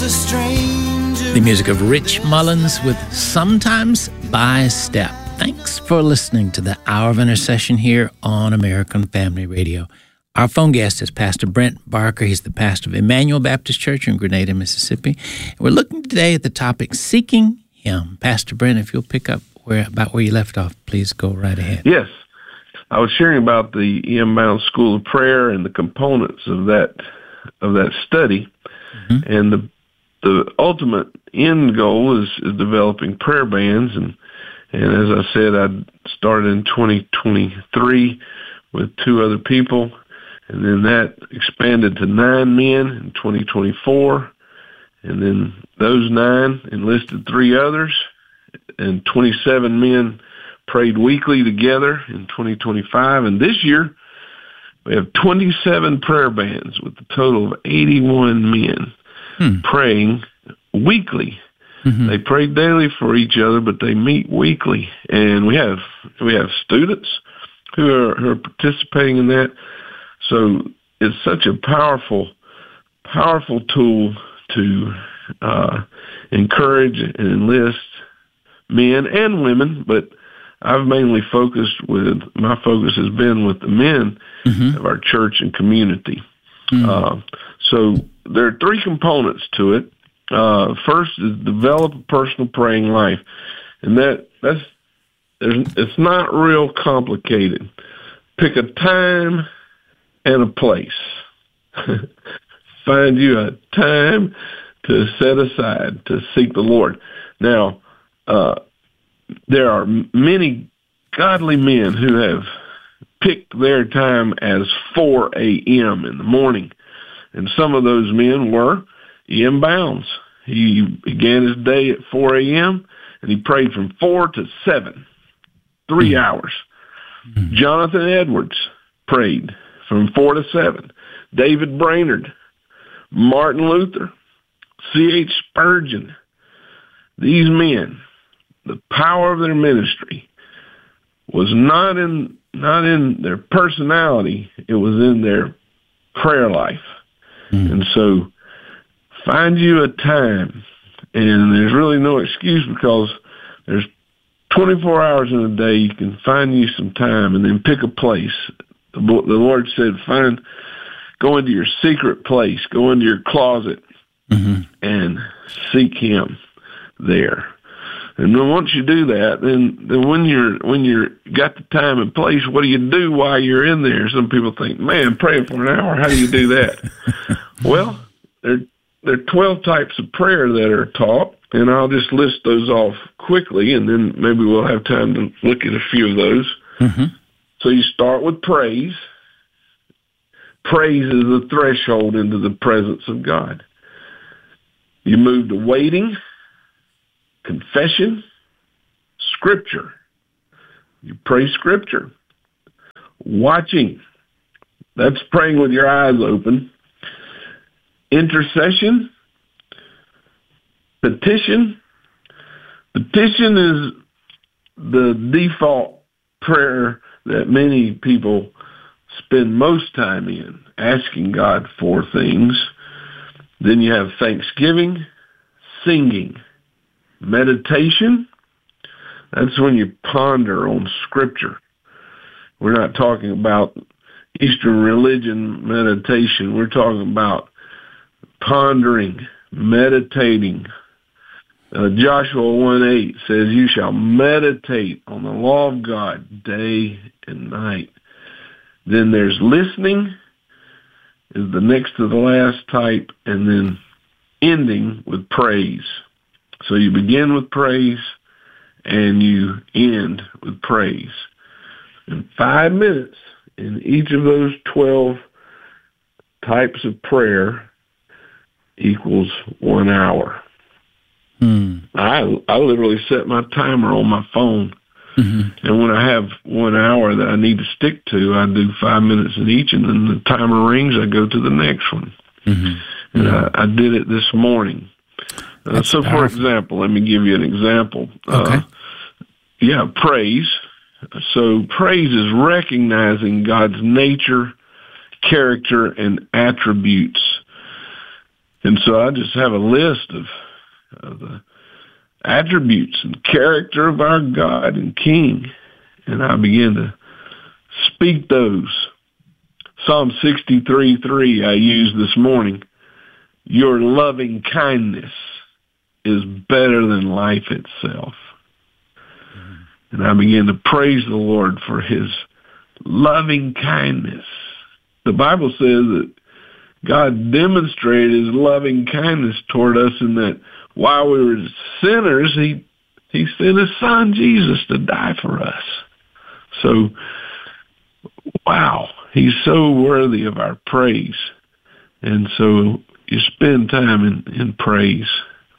The music of Rich Mullins with Sometimes by Step. Thanks for listening to the Hour of Intercession here on American Family Radio. Our phone guest is Pastor Brent Barker. He's the pastor of Emmanuel Baptist Church in Grenada, Mississippi. We're looking today at the topic, Seeking Him. Pastor Brent, if you'll pick up about where you left off, please go right ahead. Yes. I was sharing about the E.M. Bounds School of Prayer and the components of that study. Mm-hmm. And the ultimate end goal is developing prayer bands. And as I said, I started in 2023 with 2 other people. And then that expanded to 9 men in 2024. And then those 9 enlisted 3 others. And 27 men prayed weekly together in 2025. And this year, we have 27 prayer bands with a total of 81 men praying weekly. Mm-hmm. They pray daily for each other, but they meet weekly. And we have students who are participating in that. So it's such a powerful tool to encourage and enlist men and women, but my focus has been with the men of our church and community. So there are 3 components to it. First is develop a personal praying life, and it's not real complicated. Pick a time and a place. Find you a time to set aside to seek the Lord. Now, there are many godly men who have picked their time as 4 a.m. in the morning. And some of those men were E.M. Bounds. He began his day at 4 a.m., and he prayed from 4 to 7, 3 hours. Mm-hmm. Jonathan Edwards prayed from 4 to 7. David Brainerd, Martin Luther, C.H. Spurgeon. These men, the power of their ministry was not in their personality, it was in their prayer life. And so find you a time, and there's really no excuse because there's 24 hours in a day. You can find you some time and then pick a place. The Lord said, go into your secret place, go into your closet and seek Him there. And then once you do that, then when you're got the time and place, what do you do while you're in there? Some people think, man, praying for an hour, how do you do that? Well, there are 12 types of prayer that are taught, and I'll just list those off quickly, and then maybe we'll have time to look at a few of those. Mm-hmm. So you start with praise. Praise is the threshold into the presence of God. You move to waiting, confession, Scripture. You pray Scripture. Watching. That's praying with your eyes open. Intercession. Petition. Petition is the default prayer that many people spend most time in, asking God for things. Then you have thanksgiving, singing. Meditation, that's when you ponder on Scripture. We're not talking about Eastern religion meditation. We're talking about pondering, meditating. Joshua 1:8 says, you shall meditate on the law of God day and night. Then there's listening, is the next to the last type, and then ending with praise. So you begin with praise and you end with praise. And 5 minutes in each of those 12 types of prayer equals 1 hour. I literally set my timer on my phone. Mm-hmm. And when I have 1 hour that I need to stick to, I do 5 minutes in each, and then the timer rings, I go to the next one. Mm-hmm. And I did it this morning. So, for example, let me give you an example. Okay. Praise. So praise is recognizing God's nature, character, and attributes. And so I just have a list of the attributes and character of our God and King, and I begin to speak those. Psalm 63:3 I used this morning. Your loving kindness is better than life itself. And I begin to praise the Lord for his loving kindness. The Bible says that God demonstrated his loving kindness toward us in that while we were sinners, he sent his son Jesus to die for us. So, wow, he's so worthy of our praise. And so you spend time in praise.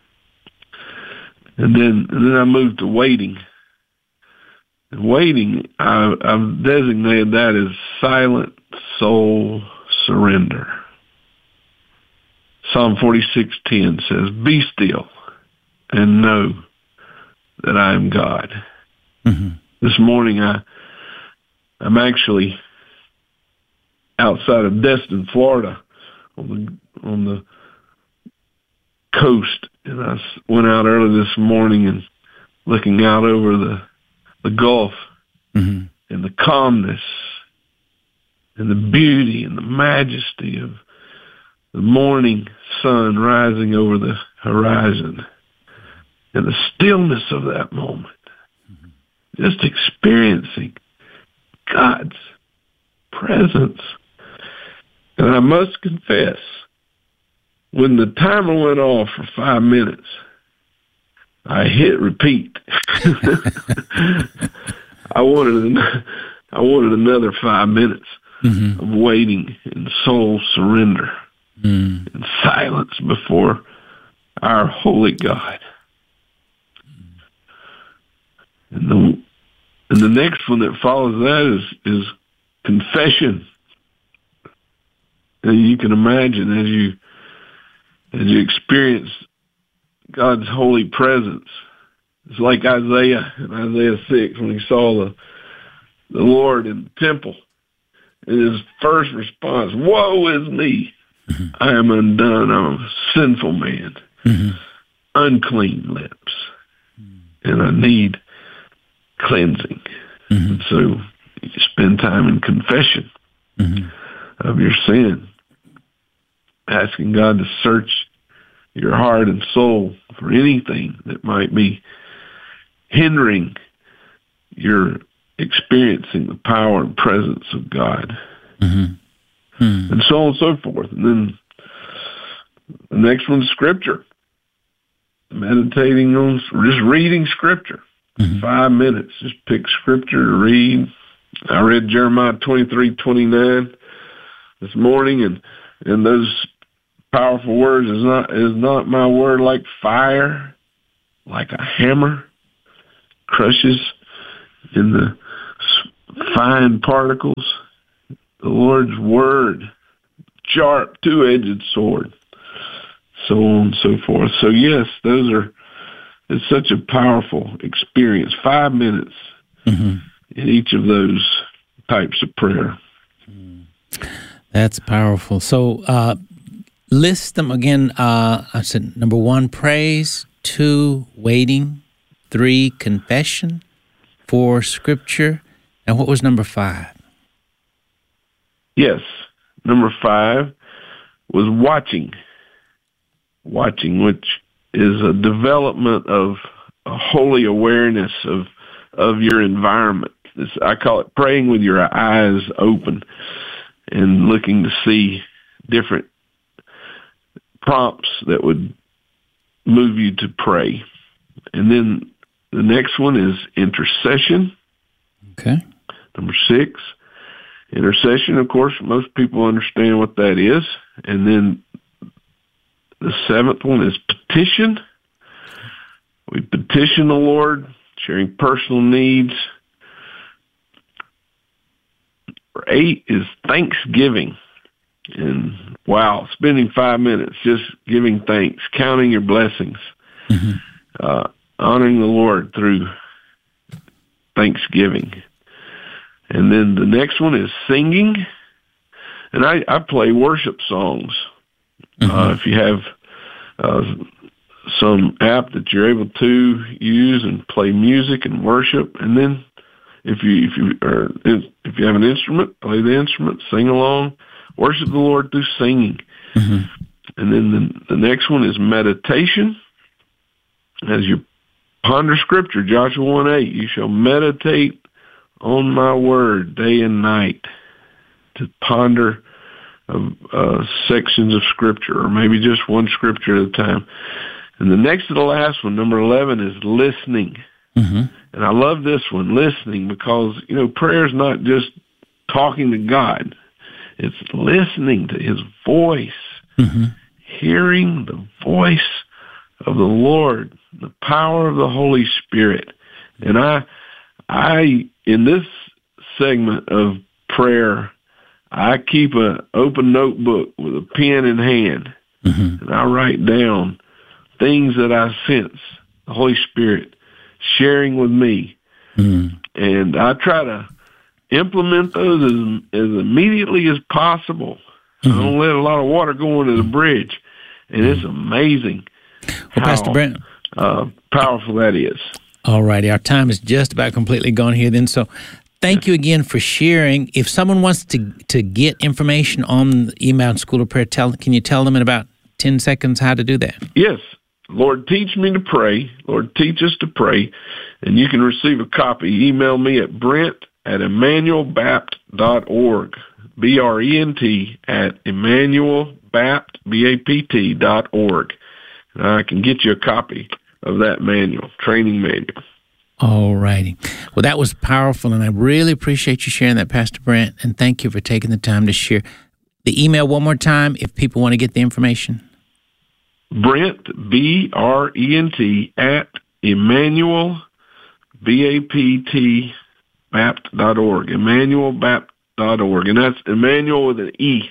And then I move to waiting. And waiting, I've designated that as silent soul surrender. Psalm 46:10 says, "Be still and know that I am God." Mm-hmm. This morning, I'm actually outside of Destin, Florida, on the coast, and I went out early this morning and looking out over the Gulf, mm-hmm. and the calmness and the beauty and the majesty of the morning sun rising over the horizon, and the stillness of that moment. Mm-hmm. Just experiencing God's presence. And I must confess, when the timer went off for 5 minutes, I hit repeat. I wanted another 5 minutes, mm-hmm. of waiting and soul surrender, and silence before our holy God. And the next one that follows that is confession. And you can imagine as you experience God's holy presence, it's like Isaiah in Isaiah 6 when he saw the Lord in the temple. And his first response, "Woe is me! Mm-hmm. I am undone. I'm a sinful man, mm-hmm. unclean lips, and I need cleansing." Mm-hmm. And so you spend time in confession, mm-hmm. of your sin, asking God to search your heart and soul for anything that might be hindering your experiencing the power and presence of God, mm-hmm. Mm-hmm. and so on and so forth. And then the next one's Scripture. Meditating on, just reading Scripture. Mm-hmm. 5 minutes, just pick Scripture to read. I read Jeremiah 23:29 this morning, and those powerful words, is not my word like fire, like a hammer, crushes in the fine particles. The Lord's word, sharp, two-edged sword, so on and so forth. So yes, it's such a powerful experience. 5 minutes, mm-hmm. in each of those types of prayer. That's powerful. So list them again. I said number 1, praise; 2, waiting; 3, confession; 4, Scripture. And what was number 5? Yes, number 5 was watching. Watching, which is a development of a holy awareness of your environment. I call it praying with your eyes open and looking to see different prompts that would move you to pray. And then the next one is intercession. Okay. Number 6, intercession, of course, most people understand what that is. And then the 7th one is petition. We petition the Lord, sharing personal needs. Number 8 is thanksgiving. And wow, spending 5 minutes just giving thanks, counting your blessings, mm-hmm. Honoring the Lord through thanksgiving. And then the next one is singing. And I play worship songs If you have some app that you're able to use and play music and worship, and then if you have an instrument, play the instrument, sing along, worship the Lord through singing. And then the next one is meditation. As you ponder Scripture, Joshua 1:8, you shall meditate on my word day and night. To ponder sections of Scripture, or maybe just one Scripture at a time. And the next to the last one, number 11, is listening. And I love this one, listening, because, prayer is not just talking to God. It's listening to His voice, hearing the voice of the Lord, the power of the Holy Spirit. And I in this segment of prayer, I keep an open notebook with a pen in hand, and I write down things that I sense the Holy Spirit sharing with me. And I try to implement those as immediately as possible. I don't let a lot of water go under the bridge. And it's amazing how Pastor Brent, powerful that is. All righty. Our time is just about completely gone here then. So thank you again for sharing. If someone wants to get information on the E-Bound School of Prayer, can you tell them in about 10 seconds how to do that? Yes. Lord, teach me to pray. Lord, teach us to pray. And you can receive a copy. Email me at brent@emmanuelbapt.org. BRENT@emmanuelbapt.org. And I can get you a copy of that manual, training manual. All righty. Well, that was powerful, and I really appreciate you sharing that, Pastor Brent, and thank you for taking the time to share. The email one more time if people want to get the information. Brent, BRENT, @emmanuelbapt.org. emmanuelbapt.org. And that's Emmanuel with an E.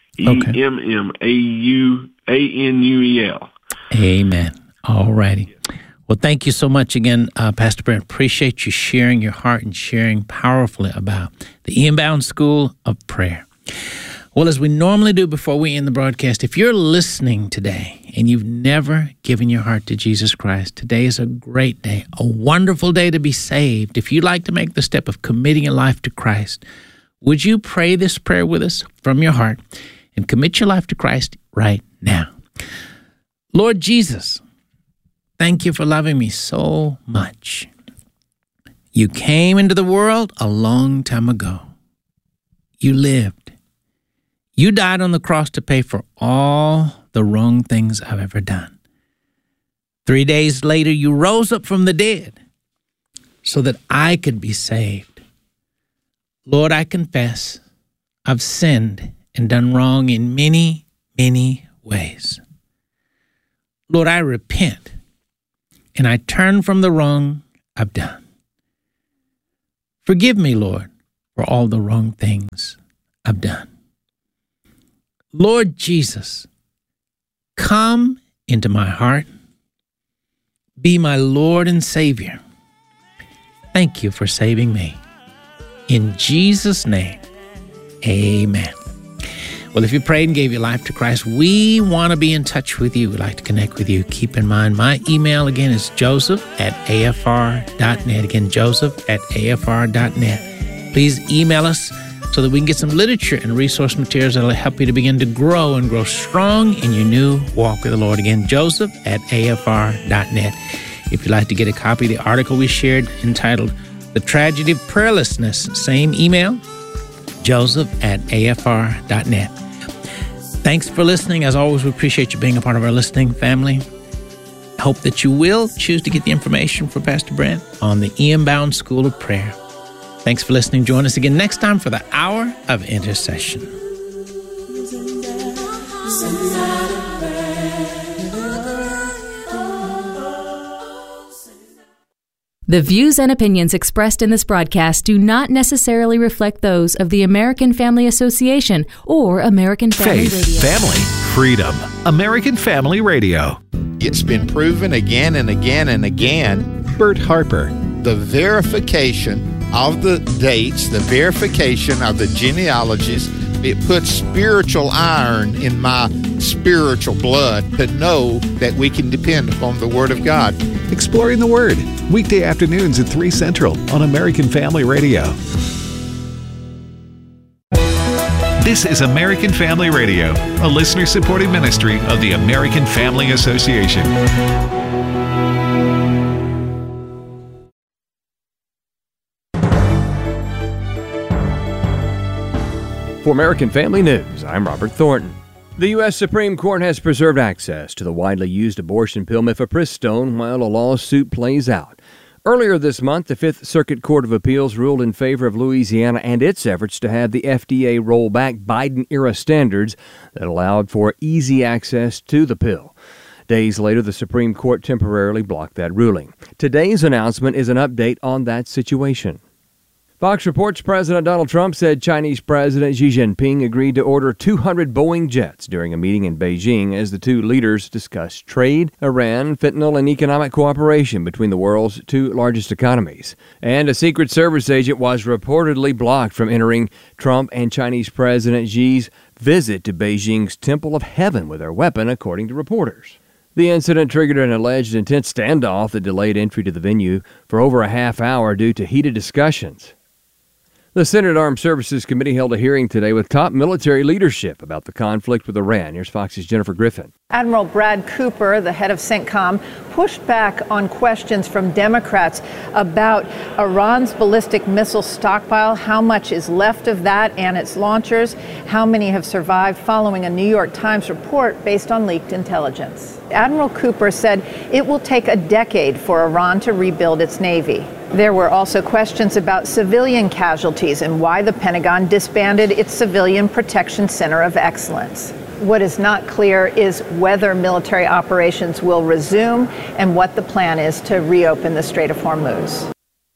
EMMAUANUEL. Amen. All righty. Well, thank you so much again, Pastor Brent. Appreciate you sharing your heart and sharing powerfully about the E-Bound School of Prayer. Well, as we normally do before we end the broadcast, if you're listening today and you've never given your heart to Jesus Christ, today is a great day, a wonderful day to be saved. If you'd like to make the step of committing your life to Christ, would you pray this prayer with us from your heart and commit your life to Christ right now? Lord Jesus, thank you for loving me so much. You came into the world a long time ago. You lived. You died on the cross to pay for all the wrong things I've ever done. 3 days later, you rose up from the dead so that I could be saved. Lord, I confess I've sinned and done wrong in many, many ways. Lord, I repent and I turn from the wrong I've done. Forgive me, Lord, for all the wrong things I've done. Lord Jesus, come into my heart. Be my Lord and Savior. Thank you for saving me. In Jesus' name, amen. Well, if you prayed and gave your life to Christ, we want to be in touch with you. We'd like to connect with you. Keep in mind, my email again is joseph@afr.net. Again, joseph@afr.net. Please email us so that we can get some literature and resource materials that will help you to begin to grow and grow strong in your new walk with the Lord. Again, joseph@afr.net. If you'd like to get a copy of the article we shared entitled The Tragedy of Prayerlessness, same email, joseph@afr.net. Thanks for listening. As always, we appreciate you being a part of our listening family. I hope that you will choose to get the information for Pastor Brent on the E-Bound School of Prayer. Thanks for listening. Join us again next time for the Hour of Intercession. The views and opinions expressed in this broadcast do not necessarily reflect those of the American Family Association or American Family Radio. Faith, family, freedom. American Family Radio. It's been proven again and again and again. Bert Harper. The verification of the dates, the verification of the genealogies It puts spiritual iron in my spiritual blood to know that we can depend upon the Word of God. Exploring the Word, weekday afternoons at 3 Central on American Family Radio. This is American Family Radio, a listener-supported ministry of the American Family Association. For American Family News, I'm Robert Thornton. The U.S. Supreme Court has preserved access to the widely used abortion pill mifepristone while a lawsuit plays out. Earlier this month, the Fifth Circuit Court of Appeals ruled in favor of Louisiana and its efforts to have the FDA roll back Biden-era standards that allowed for easy access to the pill. Days later, the Supreme Court temporarily blocked that ruling. Today's announcement is an update on that situation. Fox Reports President Donald Trump said Chinese President Xi Jinping agreed to order 200 Boeing jets during a meeting in Beijing as the two leaders discussed trade, Iran, fentanyl, and economic cooperation between the world's two largest economies. And a Secret Service agent was reportedly blocked from entering Trump and Chinese President Xi's visit to Beijing's Temple of Heaven with their weapon, according to reporters. The incident triggered an alleged intense standoff that delayed entry to the venue for over a half hour due to heated discussions. The Senate Armed Services Committee held a hearing today with top military leadership about the conflict with Iran. Here's Fox's Jennifer Griffin. Admiral Brad Cooper, the head of CENTCOM, pushed back on questions from Democrats about Iran's ballistic missile stockpile, how much is left of that and its launchers, how many have survived following a New York Times report based on leaked intelligence. Admiral Cooper said it will take a decade for Iran to rebuild its navy. There were also questions about civilian casualties and why the Pentagon disbanded its Civilian Protection Center of Excellence. What is not clear is whether military operations will resume and what the plan is to reopen the Strait of Hormuz.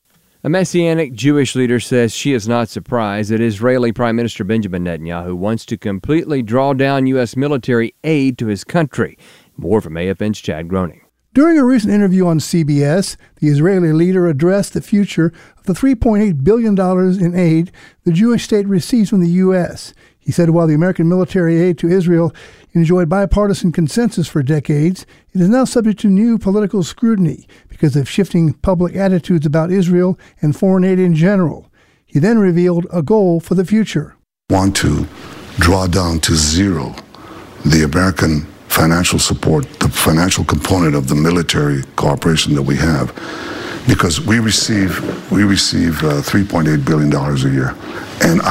A Messianic Jewish leader says she is not surprised that Israeli Prime Minister Benjamin Netanyahu wants to completely draw down U.S. military aid to his country. More from AFN's Chad Groening. During a recent interview on CBS, the Israeli leader addressed the future of the $3.8 billion in aid the Jewish state receives from the U.S. He said while the American military aid to Israel enjoyed bipartisan consensus for decades, it is now subject to new political scrutiny because of shifting public attitudes about Israel and foreign aid in general. He then revealed a goal for the future. Want to draw down to zero the American financial support, the financial component of the military cooperation that we have, because we receive $3.8 billion a year, and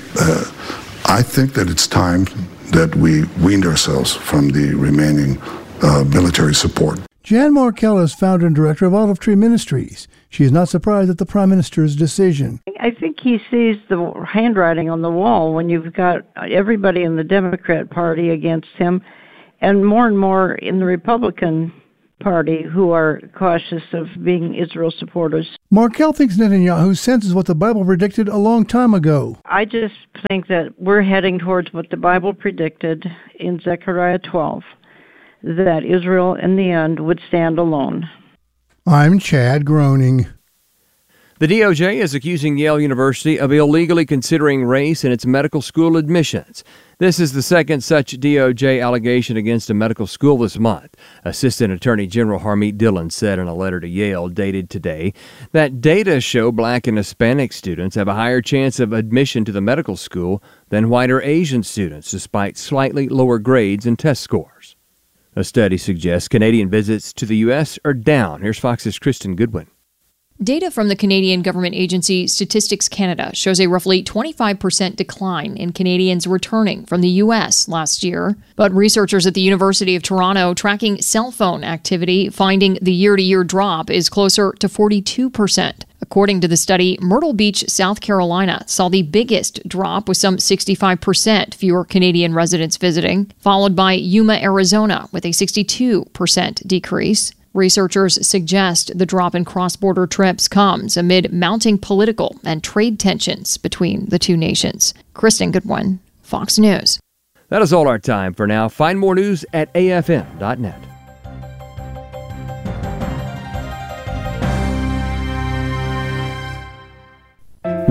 I think that it's time that we weaned ourselves from the remaining military support. Jan Markell is founder and director of Olive Tree Ministries. She is not surprised at the Prime Minister's decision. I think he sees the handwriting on the wall when you've got everybody in the Democrat Party against him, and more in the Republican Party who are cautious of being Israel supporters. Markell thinks Netanyahu senses what the Bible predicted a long time ago. I just think that we're heading towards what the Bible predicted in Zechariah 12, that Israel in the end would stand alone. I'm Chad Groening. The DOJ is accusing Yale University of illegally considering race in its medical school admissions. This is the second such DOJ allegation against a medical school this month. Assistant Attorney General Harmeet Dillon said in a letter to Yale dated today that data show Black and Hispanic students have a higher chance of admission to the medical school than white or Asian students, despite slightly lower grades and test scores. A study suggests Canadian visits to the U.S. are down. Here's Fox's Kristen Goodwin. Data from the Canadian government agency Statistics Canada shows a roughly 25% decline in Canadians returning from the U.S. last year. But researchers at the University of Toronto tracking cell phone activity finding the year-to-year drop is closer to 42%. According to the study, Myrtle Beach, South Carolina, saw the biggest drop with some 65% fewer Canadian residents visiting, followed by Yuma, Arizona, with a 62% decrease. Researchers suggest the drop in cross-border trips comes amid mounting political and trade tensions between the two nations. Kristen Goodwin, Fox News. That is all our time for now. Find more news at afn.net.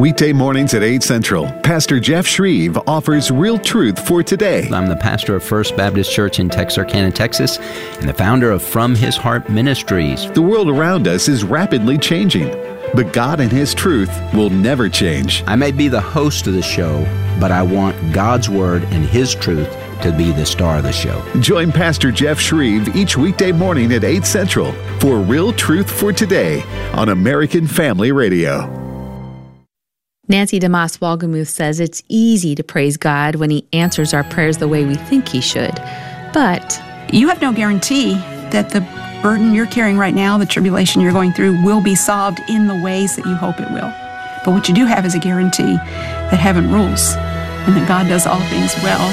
Weekday mornings at 8 Central, Pastor Jeff Shreve offers real truth for today. I'm the pastor of First Baptist Church in Texarkana, Texas, and the founder of From His Heart Ministries. The world around us is rapidly changing, but God and His truth will never change. I may be the host of the show, but I want God's Word and His truth to be the star of the show. Join Pastor Jeff Shreve each weekday morning at 8 Central for Real Truth for Today on American Family Radio. Nancy DeMoss Wolgemuth says it's easy to praise God when He answers our prayers the way we think He should. But you have no guarantee that the burden you're carrying right now, the tribulation you're going through, will be solved in the ways that you hope it will. But what you do have is a guarantee that heaven rules and that God does all things well.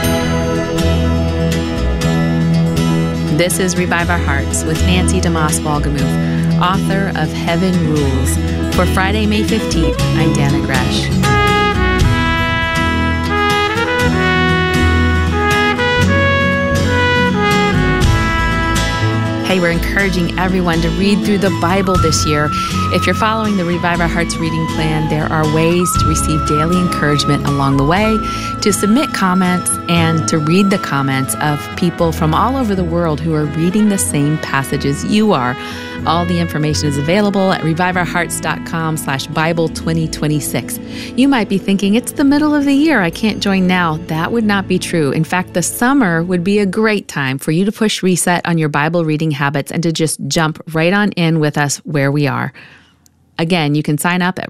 This is Revive Our Hearts with Nancy DeMoss Wolgemuth, author of Heaven Rules. For Friday, May 15th, I'm Dana Gresh. Hey, we're encouraging everyone to read through the Bible this year. If you're following the Revive Our Hearts reading plan, there are ways to receive daily encouragement along the way, to submit comments, and to read the comments of people from all over the world who are reading the same passages you are. All the information is available at reviveourhearts.com/Bible2026. You might be thinking, it's the middle of the year, I can't join now. That would not be true. In fact, the summer would be a great time for you to push reset on your Bible reading habits and to just jump right on in with us where we are. Again, you can sign up at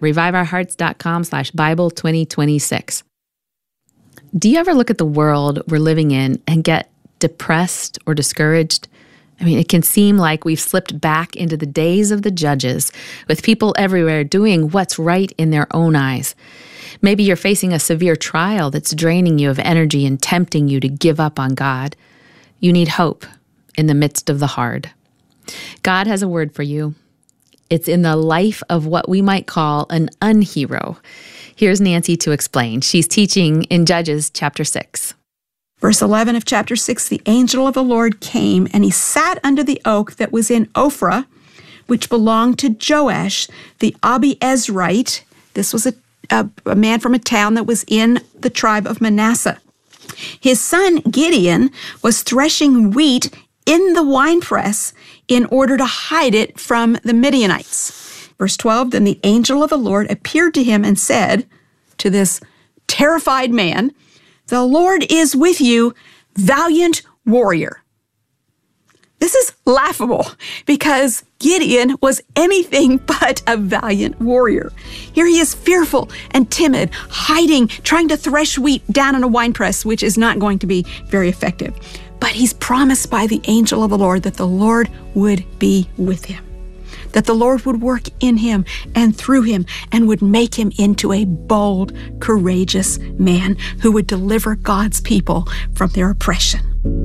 reviveourhearts.com/Bible2026. Do you ever look at the world we're living in and get depressed or discouraged? I mean, it can seem like we've slipped back into the days of the judges, with people everywhere doing what's right in their own eyes. Maybe you're facing a severe trial that's draining you of energy and tempting you to give up on God. You need hope in the midst of the hard. God has a word for you. It's in the life of what we might call an unhero. Here's Nancy to explain. She's teaching in Judges chapter 6. Verse 11 of chapter 6, the angel of the Lord came, and he sat under the oak that was in Ophrah, which belonged to Joash, the Abiezrite. This was a man from a town that was in the tribe of Manasseh. His son Gideon was threshing wheat in the winepress in order to hide it from the Midianites. Verse 12, then the angel of the Lord appeared to him and said to this terrified man, the Lord is with you, valiant warrior. This is laughable because Gideon was anything but a valiant warrior. Here he is fearful and timid, hiding, trying to thresh wheat down in a winepress, which is not going to be very effective. But he's promised by the angel of the Lord that the Lord would be with him, that the Lord would work in him and through him and would make him into a bold, courageous man who would deliver God's people from their oppression.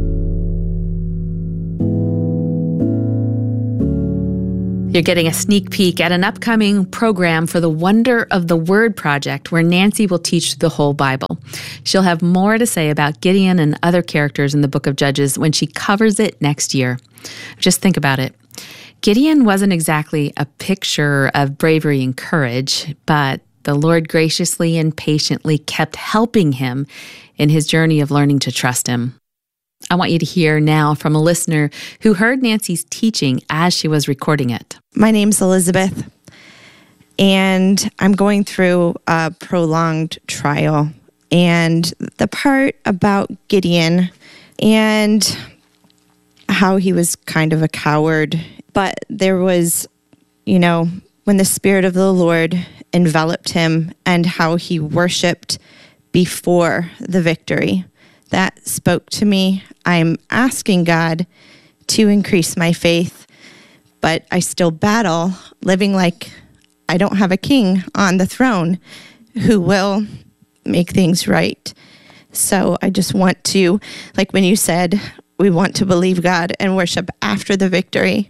You're getting a sneak peek at an upcoming program for the Wonder of the Word Project, where Nancy will teach the whole Bible. She'll have more to say about Gideon and other characters in the book of Judges when she covers it next year. Just think about it. Gideon wasn't exactly a picture of bravery and courage, but the Lord graciously and patiently kept helping him in his journey of learning to trust him. I want you to hear now from a listener who heard Nancy's teaching as she was recording it. My name's Elizabeth, and I'm going through a prolonged trial. And the part about Gideon and how he was kind of a coward, but there was, when the Spirit of the Lord enveloped him and how he worshiped before the victory. That spoke to me. I'm asking God to increase my faith, but I still battle living like I don't have a king on the throne who will make things right. So I just want to, like when you said, we want to believe God and worship after the victory.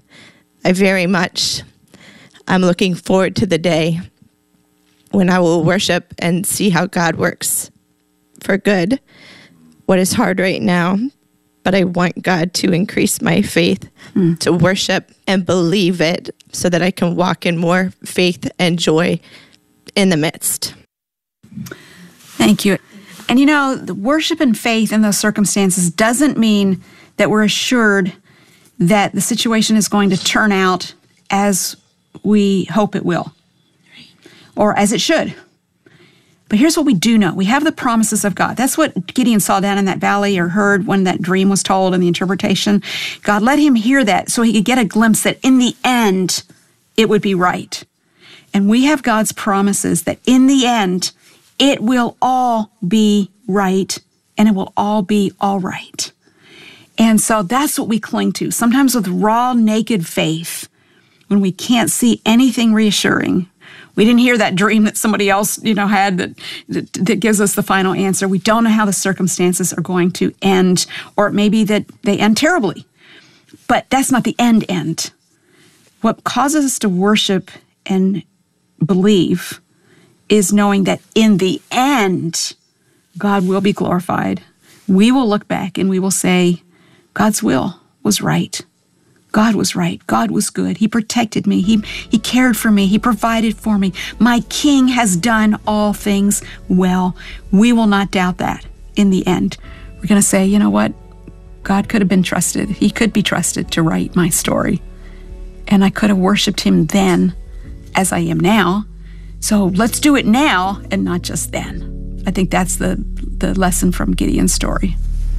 I'm looking forward to the day when I will worship and see how God works for good. What is hard right now, but I want God to increase my faith to worship and believe it so that I can walk in more faith and joy in the midst. Thank you. And the worship and faith in those circumstances doesn't mean that we're assured that the situation is going to turn out as we hope it will, or as it should. But here's what we do know. We have the promises of God. That's what Gideon saw down in that valley, or heard when that dream was told and the interpretation. God let him hear that so he could get a glimpse that in the end, it would be right. And we have God's promises that in the end, it will all be right, and it will all be all right. And so that's what we cling to. Sometimes with raw, naked faith, when we can't see anything reassuring. We didn't hear that dream that somebody else, had that gives us the final answer. We don't know how the circumstances are going to end, or it may be that they end terribly. But that's not the end. What causes us to worship and believe is knowing that in the end, God will be glorified. We will look back and we will say, God's will was right. God was right. God was good. He protected me. He cared for me. He provided for me. My King has done all things well. We will not doubt that in the end. We're going to say, you know what? God could have been trusted. He could be trusted to write my story. And I could have worshiped him then as I am now. So let's do it now and not just then. I think that's the lesson from Gideon's story.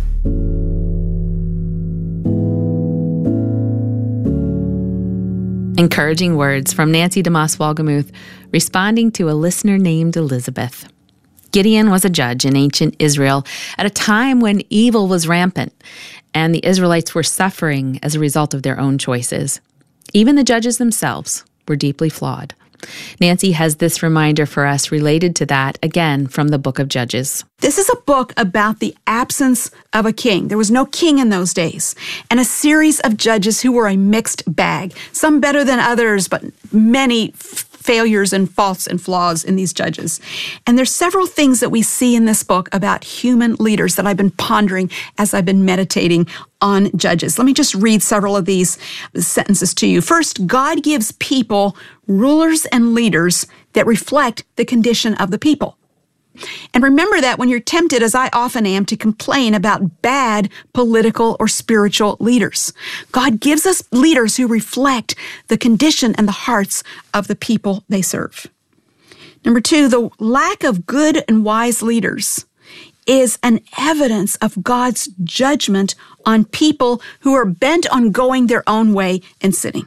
Encouraging words from Nancy DeMoss Wolgemuth, responding to a listener named Elizabeth. Gideon was a judge in ancient Israel at a time when evil was rampant, and the Israelites were suffering as a result of their own choices. Even the judges themselves were deeply flawed. Nancy has this reminder for us related to that, again, from the book of Judges. This is a book about the absence of a king. There was no king in those days, and a series of judges who were a mixed bag, some better than others, but many failures and faults and flaws in these judges. And there's several things that we see in this book about human leaders that I've been pondering as I've been meditating on Judges. Let me just read several of these sentences to you. First, God gives people rulers and leaders that reflect the condition of the people. And remember that when you're tempted, as I often am, to complain about bad political or spiritual leaders. God gives us leaders who reflect the condition and the hearts of the people they serve. Number two, the lack of good and wise leaders is an evidence of God's judgment on people who are bent on going their own way and sinning.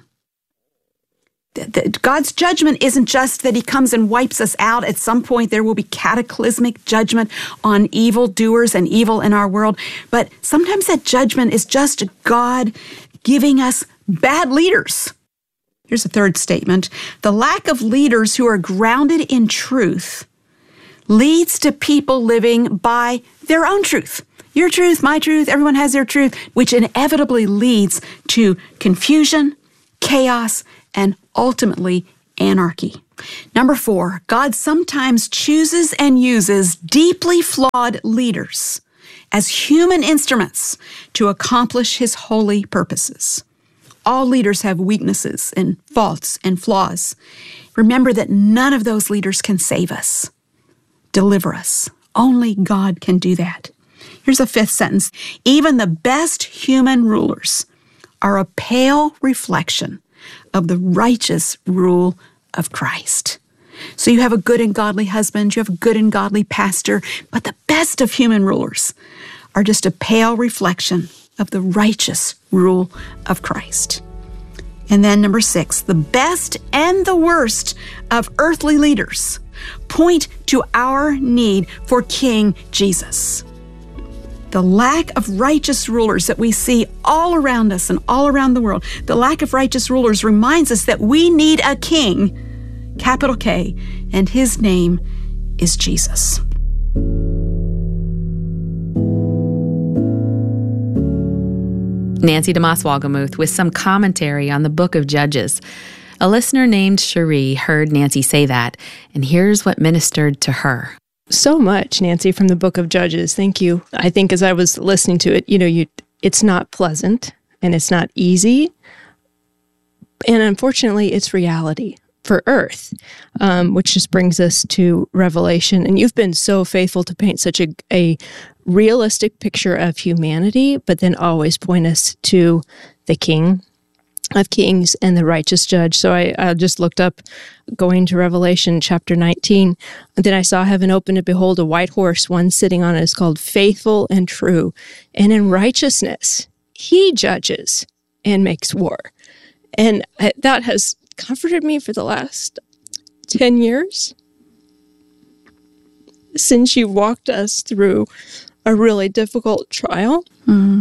God's judgment isn't just that he comes and wipes us out. At some point, there will be cataclysmic judgment on evil doers and evil in our world. But sometimes that judgment is just God giving us bad leaders. Here's a third statement. The lack of leaders who are grounded in truth leads to people living by their own truth. Your truth, my truth, everyone has their truth, which inevitably leads to confusion, chaos, and ultimately anarchy. Number four, God sometimes chooses and uses deeply flawed leaders as human instruments to accomplish his holy purposes. All leaders have weaknesses and faults and flaws. Remember that none of those leaders can save us, deliver us. Only God can do that. Here's a fifth sentence. Even the best human rulers are a pale reflection of the righteous rule of Christ. So you have a good and godly husband, you have a good and godly pastor, but the best of human rulers are just a pale reflection of the righteous rule of Christ. And then number six, the best and the worst of earthly leaders point to our need for King Jesus. The lack of righteous rulers that we see all around us and all around the world, the lack of righteous rulers reminds us that we need a king, capital K, and his name is Jesus. Nancy DeMoss Wolgemuth with some commentary on the book of Judges. A listener named Cherie heard Nancy say that, and here's what ministered to her. So much, Nancy, from the book of Judges. Thank you. I think as I was listening to it, it's not pleasant and it's not easy. And unfortunately, it's reality. for earth, which just brings us to Revelation. And you've been so faithful to paint such a realistic picture of humanity, but then always point us to the King of Kings and the righteous judge. So I just looked up, going to Revelation chapter 19, and then I saw heaven open, and behold, a white horse, one sitting on it is called Faithful and True, and in righteousness he judges and makes war. And that has comforted me for the last 10 years, since you walked us through a really difficult trial. Mm-hmm.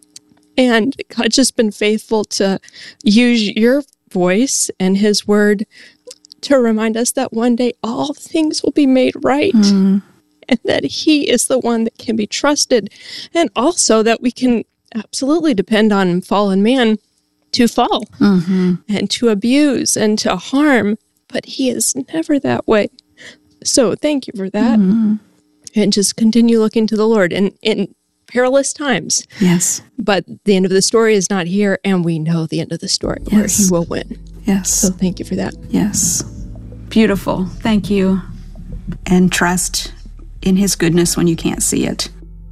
And God's just been faithful to use your voice and his word to remind us that one day all things will be made right. Mm-hmm. And that he is the one that can be trusted. And also that we can absolutely depend on fallen man to fall and to abuse and to harm. But he is never that way. So thank you for that. And just continue looking to the Lord in perilous times. Yes. But the end of the story is not here, and we know the end of the story, where he will win. Yes. So thank you for that. Yes. Beautiful. Thank you. And trust in his goodness when you can't see it.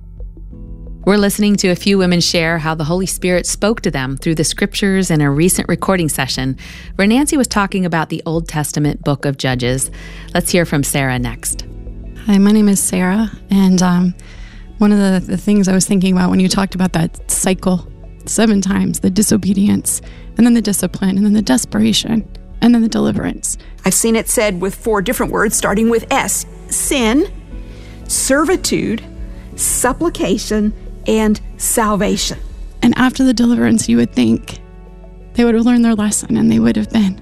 We're listening to a few women share how the Holy Spirit spoke to them through the scriptures in a recent recording session where Nancy was talking about the Old Testament book of Judges. Let's hear from Sarah next. Hi, my name is Sarah, and one of the things I was thinking about when you talked about that cycle 7 times, the disobedience, and then the discipline, and then the desperation, and then the deliverance. I've seen it said with 4 different words starting with S: sin, servitude, supplication, and salvation. And after the deliverance, you would think they would have learned their lesson and they would have been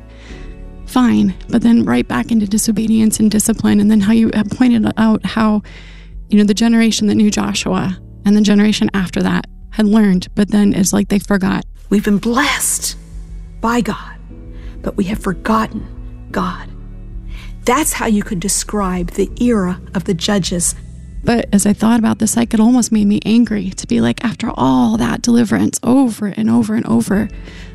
fine, but then right back into disobedience and discipline. And then how you have pointed out how, the generation that knew Joshua and the generation after that had learned, but then it's like they forgot. We've been blessed by God, but we have forgotten God. That's how you could describe the era of the judges. But as I thought about this, it almost made me angry to be like, after all that deliverance over and over and over,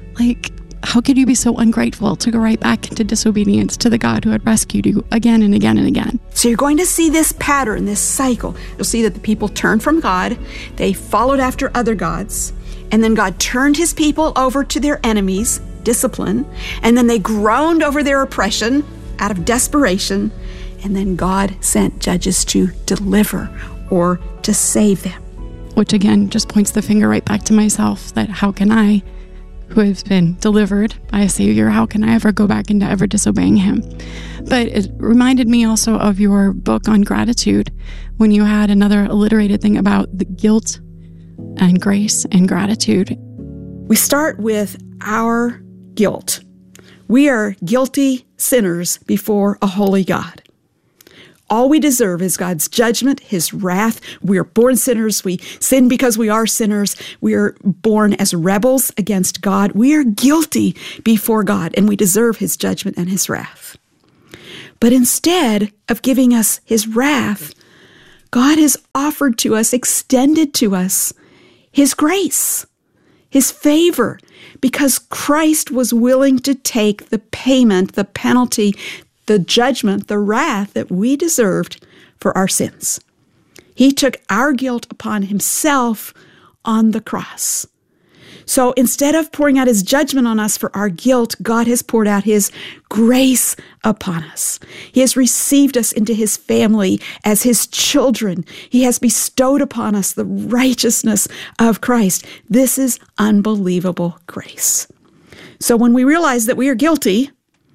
how could you be so ungrateful to go right back into disobedience to the God who had rescued you again and again and again? So you're going to see this pattern, this cycle. You'll see that the people turned from God, they followed after other gods, and then God turned his people over to their enemies, discipline, and then they groaned over their oppression out of desperation, and then God sent judges to deliver or to save them. Which again just points the finger right back to myself, that how can I, who has been delivered by a Savior, how can I ever go back into ever disobeying him? But it reminded me also of your book on gratitude, when you had another alliterated thing about the guilt and grace and gratitude. We start with our guilt. We are guilty sinners before a holy God. All we deserve is God's judgment, his wrath. We are born sinners. We sin because we are sinners. We are born as rebels against God. We are guilty before God, and we deserve his judgment and his wrath. But instead of giving us his wrath, God has offered to us, extended to us, his grace, his favor, because Christ was willing to take the payment, the penalty, the judgment, the wrath that we deserved for our sins. He took our guilt upon himself on the cross. So instead of pouring out his judgment on us for our guilt, God has poured out his grace upon us. He has received us into his family as his children. He has bestowed upon us the righteousness of Christ. This is unbelievable grace. So when we realize that we are guilty,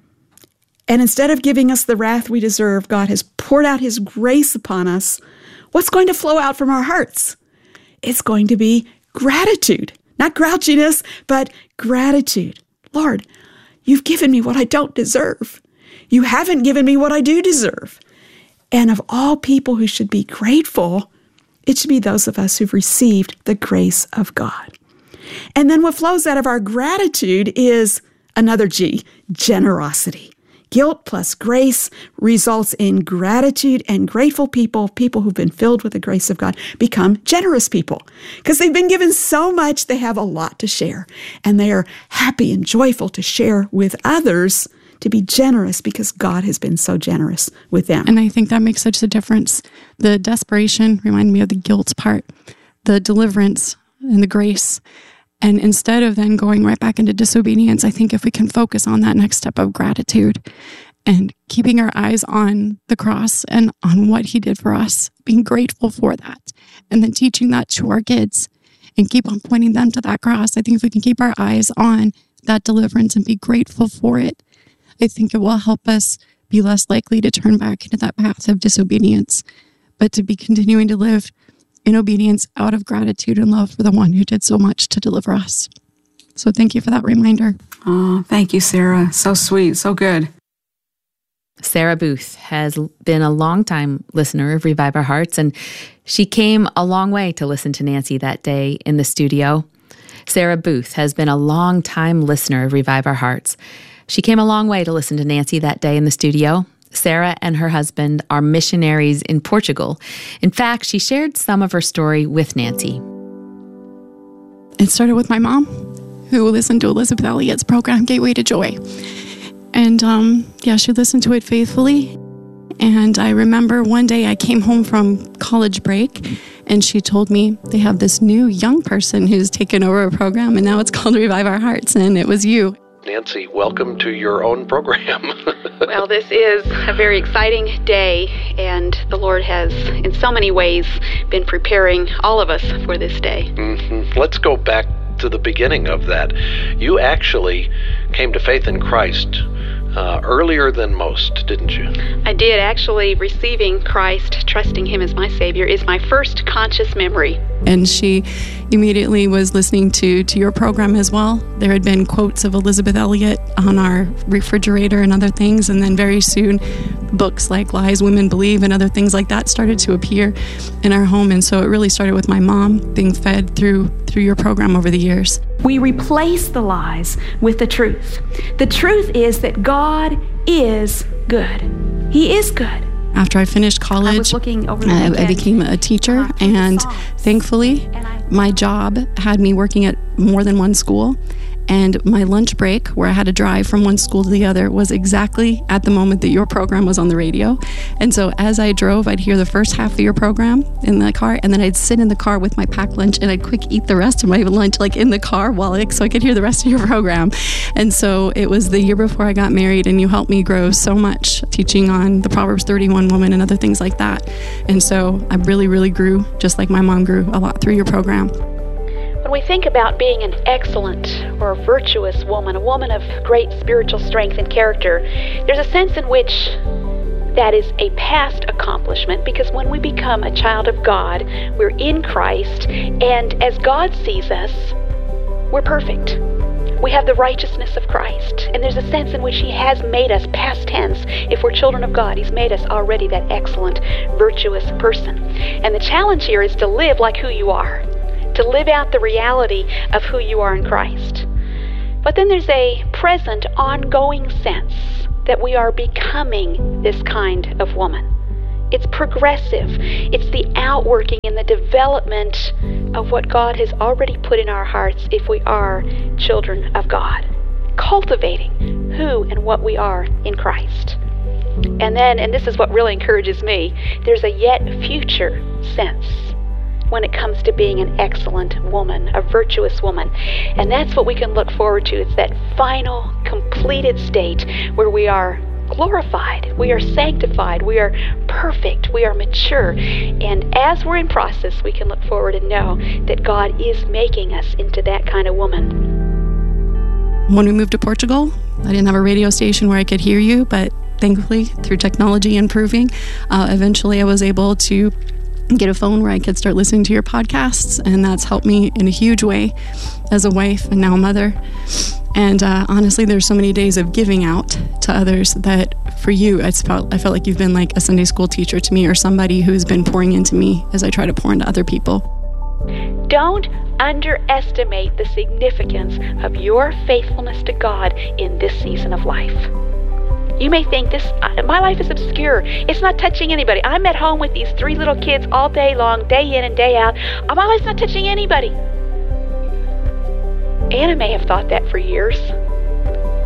and instead of giving us the wrath we deserve, God has poured out his grace upon us, what's going to flow out from our hearts? It's going to be gratitude. Not grouchiness, but gratitude. Lord, you've given me what I don't deserve. You haven't given me what I do deserve. And of all people who should be grateful, it should be those of us who've received the grace of God. And then what flows out of our gratitude is another G, generosity. Guilt plus grace results in gratitude, and grateful people who've been filled with the grace of God, become generous people because they've been given so much, they have a lot to share, and they are happy and joyful to share with others to be generous because God has been so generous with them. And I think that makes such a difference. The desperation reminded me of the guilt part, the deliverance and the grace. And instead of then going right back into disobedience, I think if we can focus on that next step of gratitude and keeping our eyes on the cross and on what he did for us, being grateful for that, and then teaching that to our kids and keep on pointing them to that cross. I think if we can keep our eyes on that deliverance and be grateful for it, I think it will help us be less likely to turn back into that path of disobedience, but to be continuing to live in obedience out of gratitude and love for the one who did so much to deliver us. So thank you for that reminder. Oh, thank you, Sarah. So sweet, so good. Sarah Booth has been a longtime listener of Revive Our Hearts, and she came a long way to listen to Nancy that day in the studio. Sarah Booth has been a longtime listener of Revive Our Hearts. She came a long way to listen to Nancy that day in the studio. Sarah and her husband are missionaries in Portugal. In fact, she shared some of her story with Nancy. It started with my mom, who listened to Elizabeth Elliot's program, Gateway to Joy. And she listened to it faithfully. And I remember one day I came home from college break, and she told me they have this new young person who's taken over a program, and now it's called Revive Our Hearts, and it was you. Nancy, welcome to your own program. Well, this is a very exciting day, and the Lord has, in so many ways, been preparing all of us for this day. Mm-hmm. Let's go back to the beginning of that. You actually came to faith in Christ earlier than most, didn't you? I did. Actually, receiving Christ, trusting Him as my Savior, is my first conscious memory. And she immediately was listening to your program as well. There had been quotes of Elizabeth Elliot on our refrigerator and other things, and then very soon books like Lies Women Believe and other things like that started to appear in our home. And so it really started with my mom being fed through your program over the years. We replace the lies with the truth. The truth is that God is good. He is good. After I finished college, I became a teacher, and thankfully, my job had me working at more than one school. And my lunch break, where I had to drive from one school to the other, was exactly at the moment that your program was on the radio. And so as I drove, I'd hear the first half of your program in the car, and then I'd sit in the car with my packed lunch, and I'd quick eat the rest of my lunch in the car so I could hear the rest of your program. And so it was the year before I got married, and you helped me grow so much, teaching on the Proverbs 31 woman and other things like that. And so I really, really grew, just like my mom grew a lot through your program. When we think about being an excellent or virtuous woman, a woman of great spiritual strength and character, there's a sense in which that is a past accomplishment, because when we become a child of God, we're in Christ, and as God sees us, we're perfect. We have the righteousness of Christ, and there's a sense in which He has made us, past tense, if we're children of God, He's made us already that excellent, virtuous person. And the challenge here is to live like who you are, to live out the reality of who you are in Christ. But then there's a present, ongoing sense that we are becoming this kind of woman. It's progressive. It's the outworking and the development of what God has already put in our hearts if we are children of God. Cultivating who and what we are in Christ. And then, and this is what really encourages me, there's a yet future sense when it comes to being an excellent woman, a virtuous woman. And that's what we can look forward to. It's that final, completed state where we are glorified, we are sanctified, we are perfect, we are mature. And as we're in process, we can look forward and know that God is making us into that kind of woman. When we moved to Portugal, I didn't have a radio station where I could hear you, but thankfully, through technology improving, eventually I was able to get a phone where I could start listening to your podcasts, and that's helped me in a huge way as a wife and now a mother. And honestly, there's so many days of giving out to others that for you, I felt like you've been like a Sunday school teacher to me, or somebody who's been pouring into me as I try to pour into other people. Don't underestimate the significance of your faithfulness to God in this season of life. You may think my life is obscure. It's not touching anybody. I'm at home with these 3 little kids all day long, day in and day out. My life's not touching anybody. Anna may have thought that for years. My life's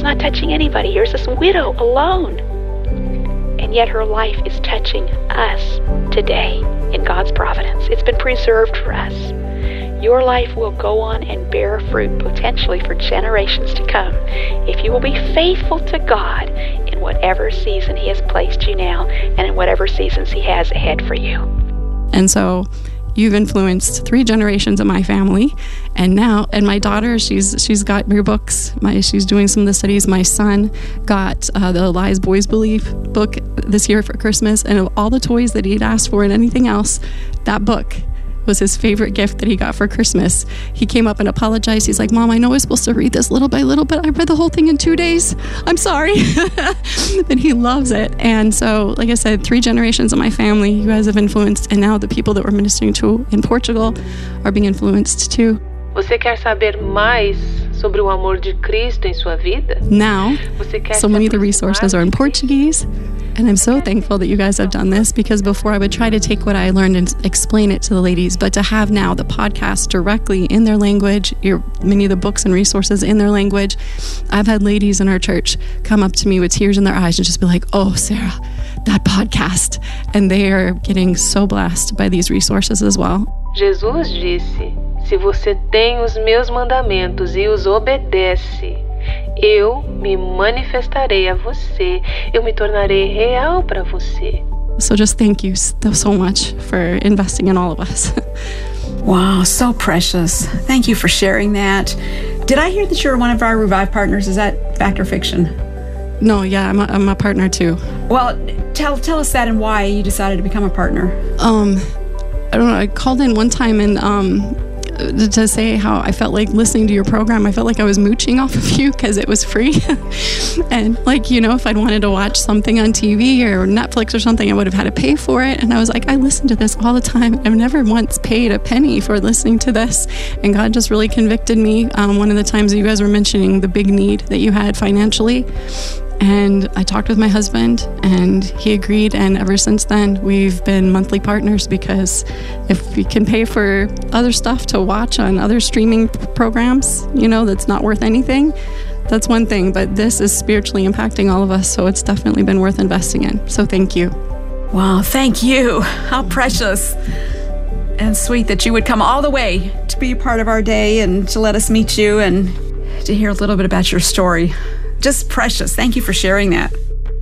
It's not touching anybody. Here's this widow alone. And yet her life is touching us today in God's providence. It's been preserved for us. Your life will go on and bear fruit potentially for generations to come if you will be faithful to God in whatever season He has placed you now and in whatever seasons He has ahead for you. And so you've influenced 3 generations of my family. And now, and my daughter, she's got your books. She's doing some of the studies. My son got the Lies Boys Believe book this year for Christmas. And of all the toys that he'd asked for and anything else, that book was his favorite gift that he got for Christmas. He came up and apologized. He's like, Mom, I know I was supposed to read this little by little, but I read the whole thing in 2 days. I'm sorry. And he loves it. And so, like I said, 3 generations of my family, you guys have influenced, and now the people that we're ministering to in Portugal are being influenced too. Você quer saber mais sobre o amor de Cristo em sua vida? Now, so many of the resources are in Portuguese. And I'm so thankful that you guys have done this, because before I would try to take what I learned and explain it to the ladies, but to have now the podcast directly in their language, many of the books and resources in their language. I've had ladies in our church come up to me with tears in their eyes and just be like, oh, Sarah, that podcast. And they are getting so blessed by these resources as well. Jesus disse, se você tem os meus mandamentos e os obedece, eu me manifestarei a você, eu me tornarei real para você. So just thank you so much for investing in all of us. Wow, so precious. Thank you for sharing that. Did I hear that you're one of our Revive partners? Is that fact or fiction? No, yeah, I'm a partner too. Well, tell us that and why you decided to become a partner. I don't know, I called in one time and to say how I felt like listening to your program. I felt like I was mooching off of you because it was free. And like, if I'd wanted to watch something on TV or Netflix or something, I would have had to pay for it. And I was like, I listen to this all the time. I've never once paid a penny for listening to this. And God just really convicted me. One of the times you guys were mentioning the big need that you had financially. And I talked with my husband and he agreed. And ever since then, we've been monthly partners, because if we can pay for other stuff to watch on other streaming programs, that's not worth anything, that's one thing. But this is spiritually impacting all of us. So it's definitely been worth investing in. So thank you. Wow, thank you. How precious and sweet that you would come all the way to be a part of our day and to let us meet you and to hear a little bit about your story. Just precious. Thank you for sharing that.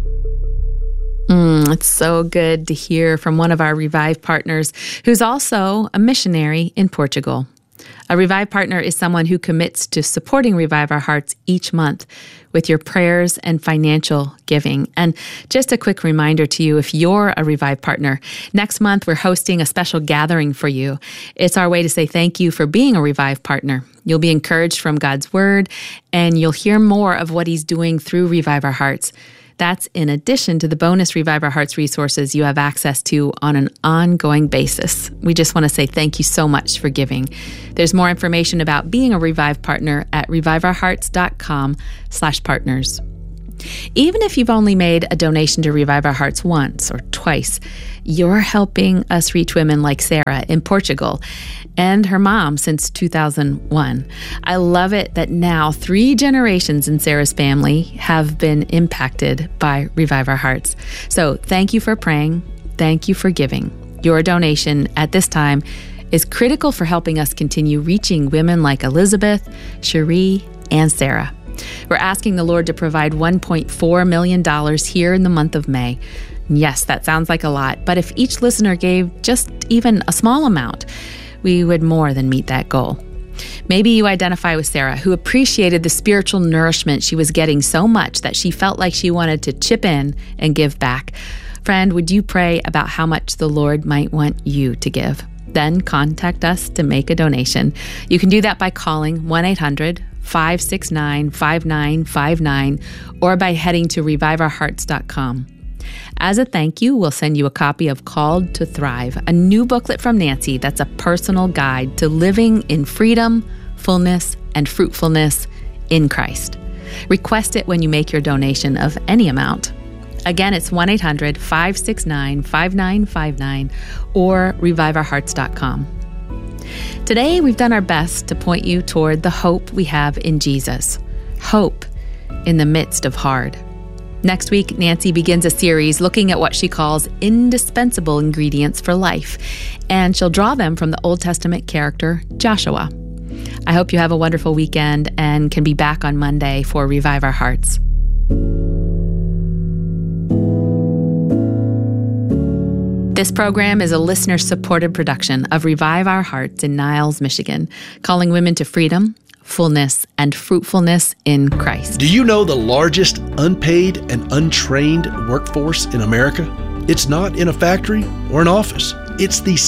It's so good to hear from one of our Revive partners who's also a missionary in Portugal. A Revive partner is someone who commits to supporting Revive Our Hearts each month with your prayers and financial giving. And just a quick reminder to you, if you're a Revive partner, next month we're hosting a special gathering for you. It's our way to say thank you for being a Revive partner. You'll be encouraged from God's Word, and you'll hear more of what He's doing through Revive Our Hearts. That's in addition to the bonus Revive Our Hearts resources you have access to on an ongoing basis. We just want to say thank you so much for giving. There's more information about being a Revive partner at reviveourhearts.com/partners. Even if you've only made a donation to Revive Our Hearts once or twice, you're helping us reach women like Sarah in Portugal and her mom since 2001. I love it that now 3 generations in Sarah's family have been impacted by Revive Our Hearts. So thank you for praying. Thank you for giving. Your donation at this time is critical for helping us continue reaching women like Elizabeth, Cherie, and Sarah. We're asking the Lord to provide $1.4 million here in the month of May. Yes, that sounds like a lot, but if each listener gave just even a small amount, we would more than meet that goal. Maybe you identify with Sarah, who appreciated the spiritual nourishment she was getting so much that she felt like she wanted to chip in and give back. Friend, would you pray about how much the Lord might want you to give? Then contact us to make a donation. You can do that by calling 1-800-569-5959 or by heading to reviveourhearts.com. As a thank you, we'll send you a copy of Called to Thrive, a new booklet from Nancy that's a personal guide to living in freedom, fullness, and fruitfulness in Christ. Request it when you make your donation of any amount. Again, it's 1-800-569-5959 or reviveourhearts.com. Today, we've done our best to point you toward the hope we have in Jesus. Hope in the midst of hard. Next week, Nancy begins a series looking at what she calls indispensable ingredients for life, and she'll draw them from the Old Testament character Joshua. I hope you have a wonderful weekend and can be back on Monday for Revive Our Hearts. This program is a listener-supported production of Revive Our Hearts in Niles, Michigan, calling women to freedom, fullness, and fruitfulness in Christ. Do you know the largest unpaid and untrained workforce in America? It's not in a factory or an office. It's the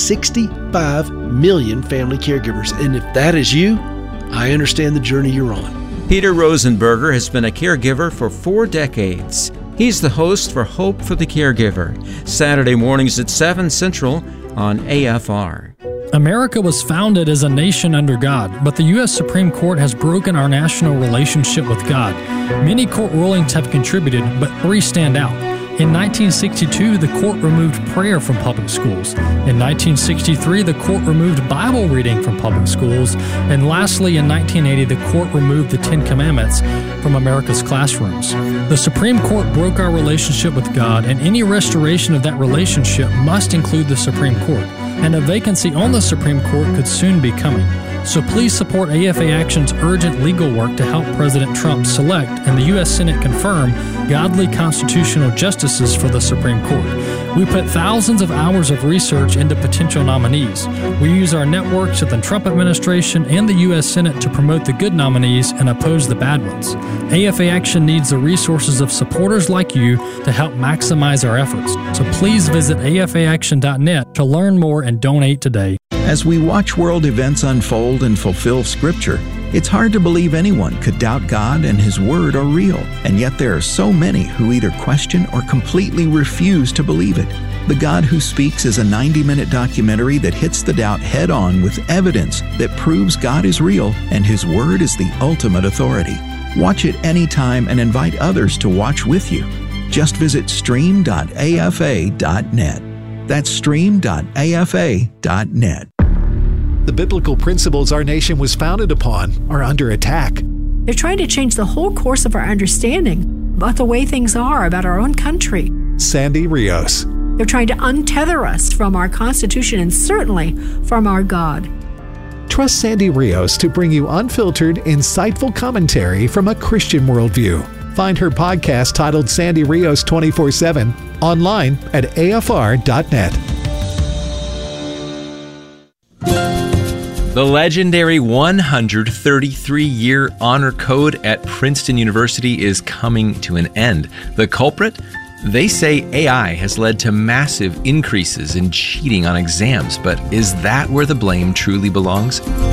65 million family caregivers. And if that is you, I understand the journey you're on. Peter Rosenberger has been a caregiver for 4 decades. He's the host for Hope for the Caregiver, Saturday mornings at 7 Central on AFR. America was founded as a nation under God, but the U.S. Supreme Court has broken our national relationship with God. Many court rulings have contributed, but 3 stand out. In 1962, the court removed prayer from public schools. In 1963, the court removed Bible reading from public schools. And lastly, in 1980, the court removed the 10 Commandments from America's classrooms. The Supreme Court broke our relationship with God, and any restoration of that relationship must include the Supreme Court. And a vacancy on the Supreme Court could soon be coming. So please support AFA Action's urgent legal work to help President Trump select and the U.S. Senate confirm godly constitutional justices for the Supreme Court. We put thousands of hours of research into potential nominees. We use our networks at the Trump administration and the U.S. Senate to promote the good nominees and oppose the bad ones. AFA Action needs the resources of supporters like you to help maximize our efforts. So please visit afaaction.net to learn more and donate today. As we watch world events unfold and fulfill Scripture, it's hard to believe anyone could doubt God and His Word are real, and yet there are so many who either question or completely refuse to believe it. The God Who Speaks is a 90-minute documentary that hits the doubt head-on with evidence that proves God is real and His Word is the ultimate authority. Watch it anytime and invite others to watch with you. Just visit stream.afa.net. That's stream.afa.net. The biblical principles our nation was founded upon are under attack. They're trying to change the whole course of our understanding about the way things are about our own country. Sandy Rios. They're trying to untether us from our Constitution and certainly from our God. Trust Sandy Rios to bring you unfiltered, insightful commentary from a Christian worldview. Find her podcast titled Sandy Rios 24/7 online at afr.net. The legendary 133-year honor code at Princeton University is coming to an end. The culprit? They say AI has led to massive increases in cheating on exams, but is that where the blame truly belongs?